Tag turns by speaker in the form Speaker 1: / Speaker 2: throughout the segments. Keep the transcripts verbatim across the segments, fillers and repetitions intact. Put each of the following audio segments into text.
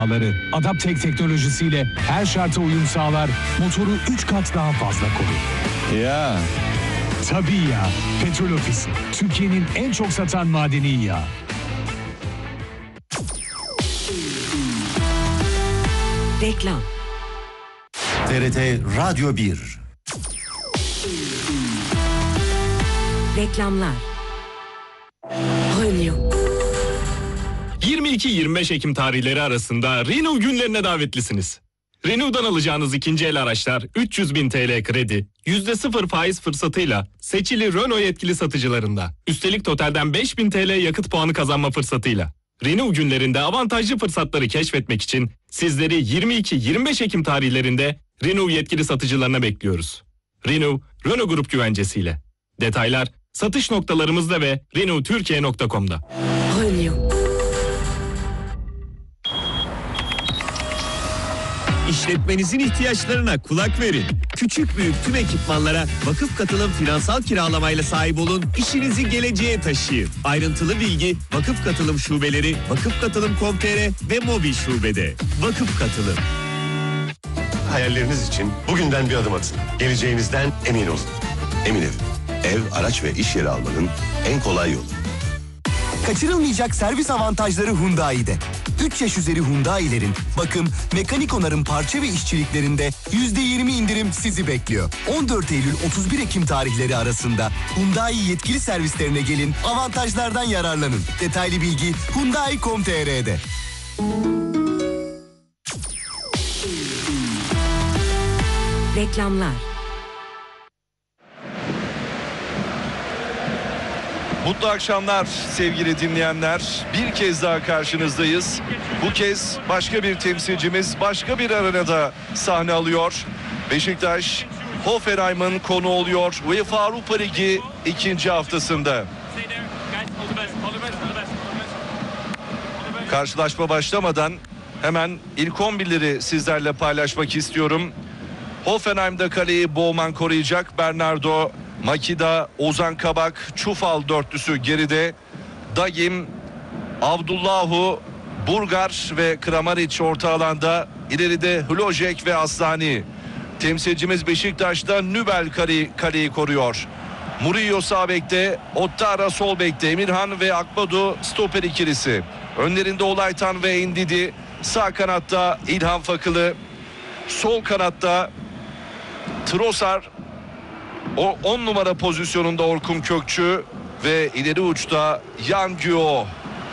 Speaker 1: Adaptek teknolojisiyle her şarta uyum sağlar, motoru üç kat daha fazla korur.
Speaker 2: Ya.
Speaker 1: Tabii ya. Petrol Ofisi. Türkiye'nin en çok satan madeni yağı.
Speaker 3: Reklam.
Speaker 4: T R T Radyo bir.
Speaker 3: Reklamlar. Renault.
Speaker 5: yirmi iki yirmi beş Ekim tarihleri arasında Renault günlerine davetlisiniz. Renault'dan alacağınız ikinci el araçlar üç yüz bin T L kredi, yüzde sıfır faiz fırsatıyla seçili Renault yetkili satıcılarında. Üstelik totalden beş bin T L yakıt puanı kazanma fırsatıyla. Renault günlerinde avantajlı fırsatları keşfetmek için sizleri yirmi iki yirmi beş Ekim tarihlerinde Renault yetkili satıcılarına bekliyoruz. Renault, Renault Grup güvencesiyle. Detaylar satış noktalarımızda ve renault türkiye nokta com'da.
Speaker 3: Renault.
Speaker 6: İşletmenizin ihtiyaçlarına kulak verin. Küçük büyük tüm ekipmanlara vakıf katılım finansal kiralamayla sahip olun, işinizi geleceğe taşıyın. Ayrıntılı bilgi vakıf katılım şubeleri, vakıf katılım nokta com nokta tr ve mobil şubede. Vakıf katılım.
Speaker 7: Hayalleriniz için bugünden bir adım atın. Geleceğinizden emin olun. Emin Ev. Ev, araç ve iş yeri almanın en kolay yolu.
Speaker 4: Kaçırılmayacak servis avantajları Hyundai'de. üç yaş üzeri Hyundai'lerin bakım, mekanik onarım parça ve işçiliklerinde yüzde yirmi indirim sizi bekliyor. on dört Eylül otuz bir Ekim tarihleri arasında Hyundai yetkili servislerine gelin, avantajlardan yararlanın. Detaylı bilgi hyundai nokta com nokta tr'de.
Speaker 3: Reklamlar.
Speaker 8: Mutlu akşamlar sevgili dinleyenler. Bir kez daha karşınızdayız. Bu kez başka bir temsilcimiz başka bir arenada sahne alıyor. Beşiktaş, Hoffenheim'ın konu oluyor UEFA Avrupa Ligi ikinci haftasında. Karşılaşma başlamadan hemen ilk on birleri sizlerle paylaşmak istiyorum. Hoffenheim'da kaleyi Bowman koruyacak. Bernardo, Makida, Ozan Kabak, Çufal dörtlüsü geride. Dagim, Abdullahu, Burgar ve Kramaric orta alanda. İleride Hlojek ve Aslani. Temsilcimiz Beşiktaş'ta Nübel kaleyi, kaleyi koruyor. Murillo sağ bekte, Ottara sol bekte, Emirhan ve Akbadu stoper ikilisi. Önlerinde Olaytan ve Endidi. Sağ kanatta İlhan Fakılı. Sol kanatta Trossard. O on numara pozisyonunda Orkun Kökçü ve ileri uçta Yan Guo.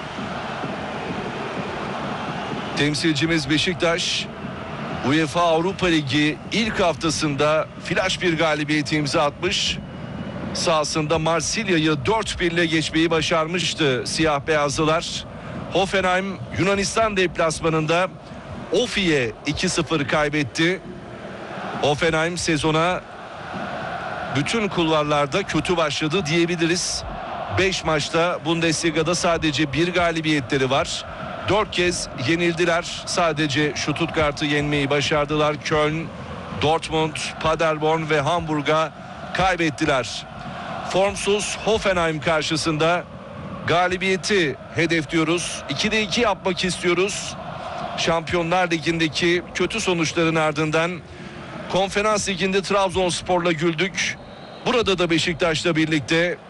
Speaker 8: Temsilcimiz Beşiktaş UEFA Avrupa Ligi ilk haftasında flash bir galibiyeti imza atmış. Sahasında Marsilya'yı dört bir ile geçmeyi başarmıştı siyah beyazlılar. Hoffenheim Yunanistan deplasmanında Ofi'ye iki sıfır kaybetti. Hoffenheim sezona bütün kulvarlarda kötü başladı diyebiliriz. beş maçta Bundesliga'da sadece bir galibiyetleri var. dört kez yenildiler. Sadece Stuttgart'ı yenmeyi başardılar. Köln, Dortmund, Paderborn ve Hamburg'a kaybettiler. Formsuz Hoffenheim karşısında galibiyeti hedefliyoruz. ikide iki yapmak istiyoruz. Şampiyonlar Ligi'ndeki kötü sonuçların ardından Konferans Ligi'nde Trabzonspor'la güldük. Burada da Beşiktaş'la birlikte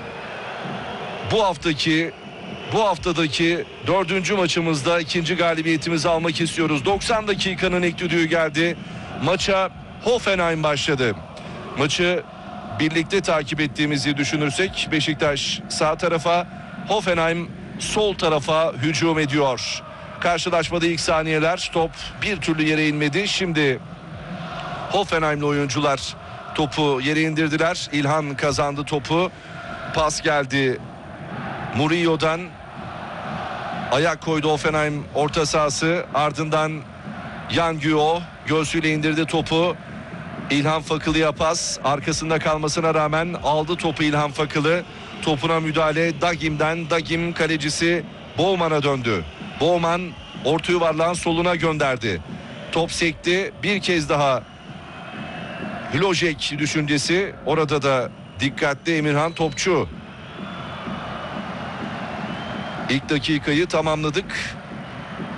Speaker 8: bu haftaki bu haftadaki dördüncü maçımızda ikinci galibiyetimizi almak istiyoruz. doksan dakikanın ilk düdüğü geldi. Maça Hoffenheim başladı. Maçı birlikte takip ettiğimizi düşünürsek Beşiktaş sağ tarafa, Hoffenheim sol tarafa hücum ediyor. Karşılaşmada ilk saniyeler top bir türlü yere inmedi. Şimdi Hoffenheim'li oyuncular topu yere indirdiler. İlhan kazandı topu. Pas geldi Murillo'dan. Ayak koydu Hoffenheim orta sahası. Ardından Yan Guo göğsüyle indirdi topu. İlhan Fakılı'ya pas. Arkasında kalmasına rağmen aldı topu İlhan Fakılı. Topuna müdahale Dagim'den. Dagim kalecisi Bowman'a döndü. Bowman orta yuvarlağın soluna gönderdi. Top sekti. Bir kez daha Hlojek düşüncesi. Orada da dikkatli Emirhan Topçu. İlk dakikayı tamamladık.